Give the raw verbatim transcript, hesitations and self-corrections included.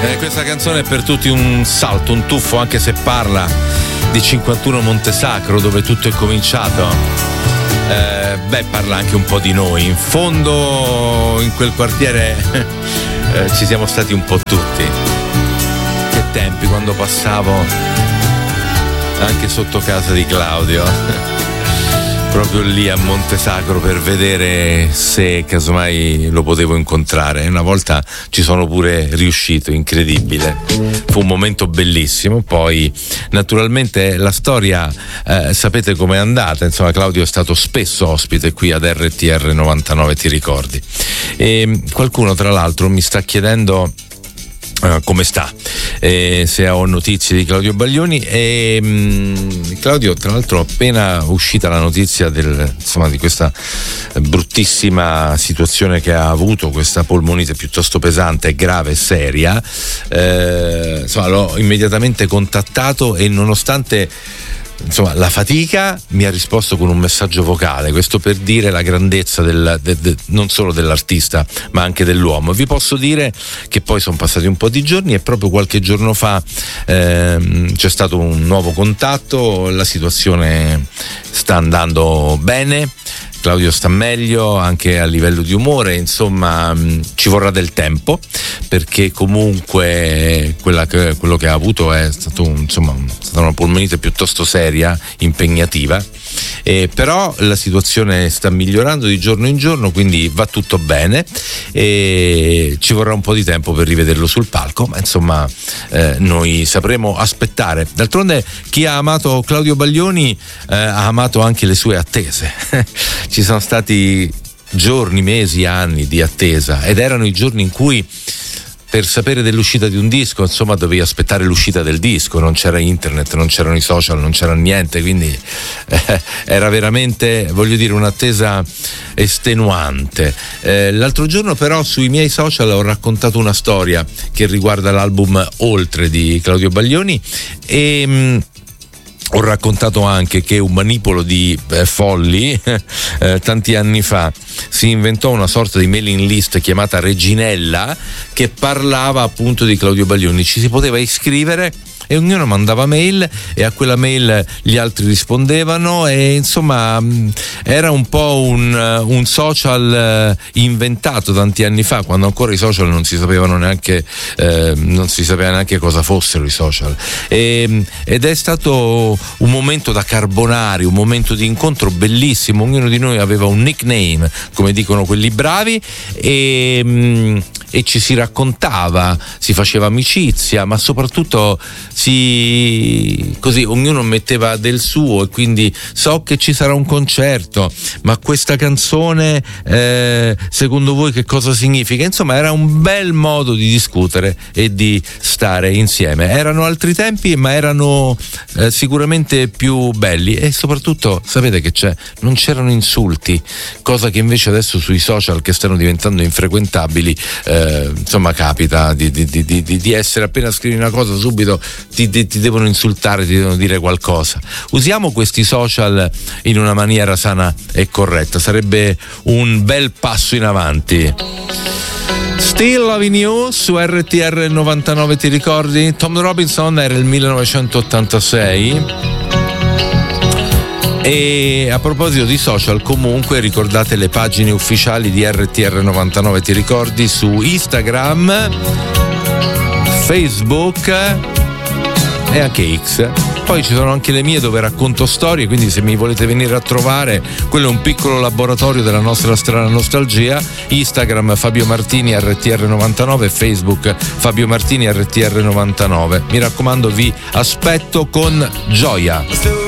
Eh, questa canzone è per tutti un salto, un tuffo, anche se parla di cinquantuno Montesacro, dove tutto è cominciato. Eh, beh, parla anche un po' di noi. In fondo, in quel quartiere eh, ci siamo stati un po' tutti. Che tempi, quando passavo anche sotto casa di Claudio. Proprio lì a Montesacro per vedere se casomai lo potevo incontrare. Una volta ci sono pure riuscito, incredibile. Fu un momento bellissimo. Poi naturalmente la storia eh, sapete com'è andata. Insomma, Claudio è stato spesso ospite qui ad R T R novantanove, ti ricordi? E qualcuno tra l'altro mi sta chiedendo Uh, come sta, eh, se ho notizie di Claudio Baglioni. E mh, Claudio, tra l'altro, appena uscita la notizia del, insomma, di questa bruttissima situazione che ha avuto, questa polmonite piuttosto pesante, grave e seria, eh, insomma, l'ho immediatamente contattato e nonostante insomma la fatica mi ha risposto con un messaggio vocale, questo per dire la grandezza del, de, de, non solo dell'artista ma anche dell'uomo. Vi posso dire che poi sono passati un po' di giorni e proprio qualche giorno fa ehm, c'è stato un nuovo contatto, la situazione sta andando bene, Claudio sta meglio anche a livello di umore, insomma mh, ci vorrà del tempo perché comunque quella che, quello che ha avuto è stato un, insomma, è stata una polmonite piuttosto seria, impegnativa, eh, però la situazione sta migliorando di giorno in giorno, quindi va tutto bene e ci vorrà un po' di tempo per rivederlo sul palco, ma insomma eh, noi sapremo aspettare. D'altronde chi ha amato Claudio Baglioni eh, ha amato anche le sue attese. Ci sono stati giorni, mesi, anni di attesa ed erano i giorni in cui per sapere dell'uscita di un disco, insomma, dovevi aspettare l'uscita del disco, non c'era internet, non c'erano i social, non c'era niente, quindi eh, era veramente, voglio dire, un'attesa estenuante. Eh, l'altro giorno però sui miei social ho raccontato una storia che riguarda l'album Oltre di Claudio Baglioni e mh, ho raccontato anche che un manipolo di eh, folli eh, tanti anni fa si inventò una sorta di mailing list chiamata Reginella che parlava appunto di Claudio Baglioni. Ci si poteva iscrivere e ognuno mandava mail e a quella mail gli altri rispondevano e insomma era un po' un, un social inventato tanti anni fa, quando ancora i social non si sapevano neanche eh, non si sapeva neanche cosa fossero i social e, ed è stato un momento da carbonari, un momento di incontro bellissimo. Ognuno di noi aveva un nickname, come dicono quelli bravi, e e ci si raccontava, si faceva amicizia, ma soprattutto si così ognuno metteva del suo e quindi so che ci sarà un concerto, ma questa canzone eh, secondo voi che cosa significa? Insomma, era un bel modo di discutere e di stare insieme. Erano altri tempi, ma erano eh, sicuramente più belli e soprattutto sapete che c'è? Non c'erano insulti, cosa che invece adesso sui social che stanno diventando infrequentabili eh, insomma capita di, di, di, di, di essere, appena scrivi una cosa subito ti, ti, ti devono insultare, ti devono dire qualcosa. Usiamo questi social in una maniera sana e corretta, sarebbe un bel passo in avanti. Still Loving You su R T R novantanove, ti ricordi? Tom Robinson, era il millenovecentottantasei. E a proposito di social, comunque ricordate le pagine ufficiali di R T R novantanove, ti ricordi, su Instagram, Facebook e anche X. Poi ci sono anche le mie dove racconto storie, quindi se mi volete venire a trovare, quello è un piccolo laboratorio della nostra strana nostalgia. Instagram Fabio Martini R T R novantanove, Facebook Fabio Martini R T R novantanove. Mi raccomando, vi aspetto con gioia.